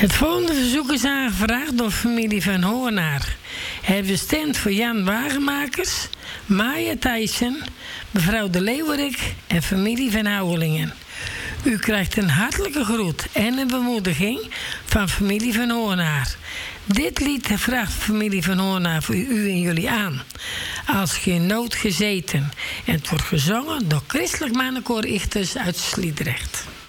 Het volgende verzoek is aangevraagd door familie Van Hoornaar. Het bestemd voor Jan Wagenmakers, Maya Thijssen, mevrouw de Leeuwerik en familie Van Houwelingen. U krijgt een hartelijke groet en een bemoediging van familie Van Hoornaar. Dit lied vraagt familie Van Hoornaar voor u en jullie aan. Als geen nood gezeten. En het wordt gezongen door Christelijk Mannenkoor Ichters uit Sliedrecht.